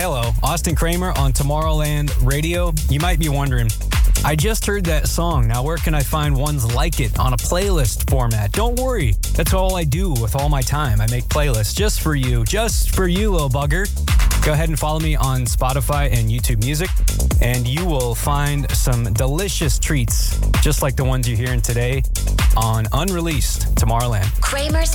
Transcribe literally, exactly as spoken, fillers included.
hello, Austin Kramer on Tomorrowland Radio. You might be wondering, I just heard that song. Now, where can I find ones like it on a playlist format? Don't worry. That's all I do with all my time. I make playlists just for you. Just for you, little bugger. Go ahead and follow me on Spotify and YouTube Music, and you will find some delicious treats, just like the ones you're hearing today on Unreleased Tomorrowland. Kramer's